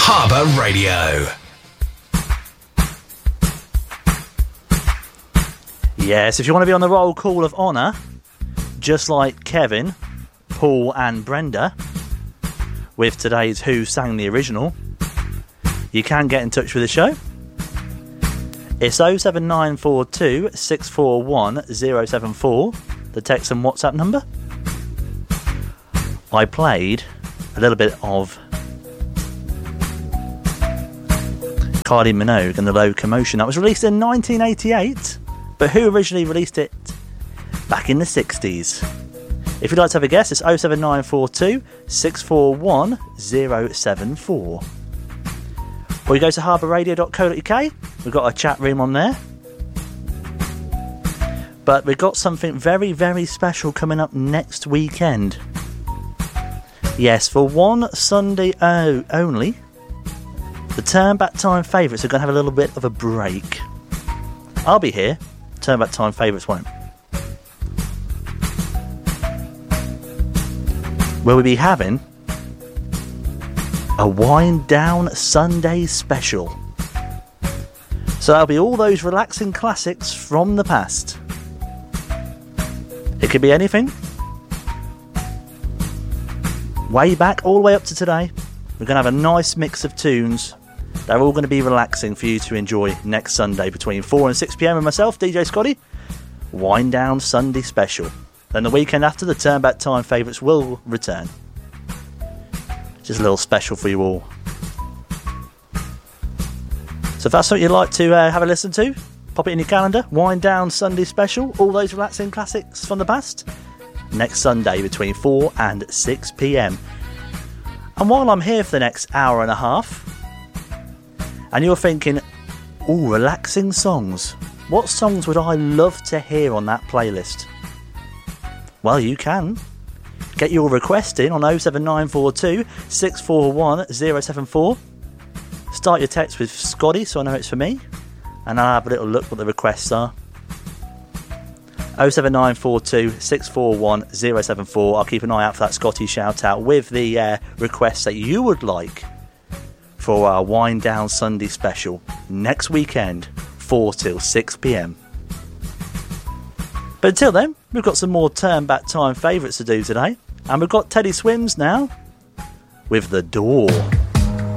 Harbour Radio. Yes, if you want to be on the roll call of honour, just like Kevin, Paul and Brenda, with today's Who Sang the Original, you can get in touch with the show. It's 07942 641 074, the text and WhatsApp number. I played a little bit of Kylie Minogue and the Locomotion. That was released in 1988, but who originally released it back in the 60s? If you'd like to have a guess, it's 07942 641 074. Or you go to harbourradio.co.uk. We've got a chat room on there. But we've got something very, very special coming up next weekend. Yes, for one Sunday only, the Turn Back Time favourites are going to have a little bit of a break. I'll be here. Turn Back Time favourites won't. Will we be having a wind down Sunday special? So that'll be all those relaxing classics from the past. It could be anything. Way back all the way up to today. We're going to have a nice mix of tunes. They're all going to be relaxing for you to enjoy next Sunday between 4 and 6 p.m. with myself, DJ Scotty. Wind down Sunday special. Then the weekend after, the Turn Back Time favourites will return. Just a little special for you all. So if that's something you'd like to have a listen to, pop it in your calendar. Wind down Sunday special. All those relaxing classics from the past. Next Sunday between 4 and 6 p.m. And while I'm here for the next hour and a half, and you're thinking, ooh, relaxing songs. What songs would I love to hear on that playlist? Well, you can. Get your request in on 07942 641 074. Start your text with Scotty, so I know it's for me. And I'll have a little look what the requests are. 07942 641 074. I'll keep an eye out for that Scotty shout out with the requests that you would like for our Wind Down Sunday special next weekend, 4 till 6 p.m. But until then, we've got some more Turn Back Time favourites to do today. And we've got Teddy Swims now with The Door.